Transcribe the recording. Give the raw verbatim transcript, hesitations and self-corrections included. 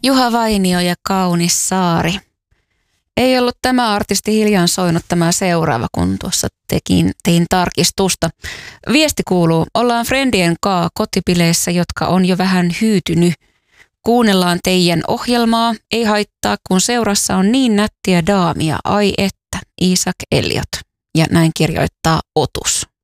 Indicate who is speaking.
Speaker 1: Juha Vainio ja Kaunis saari. Ei ollut tämä artisti hiljaan soinut tämä seuraava, kun tuossa tekin, tein tarkistusta. Viesti kuuluu, ollaan friendien kaa kotipileissä, jotka on jo vähän hyytynyt. Kuunnellaan teidän ohjelmaa, ei haittaa, kun seurassa on niin nättiä daamia, ai että, Isak Elliot. Ja näin kirjoittaa Otus.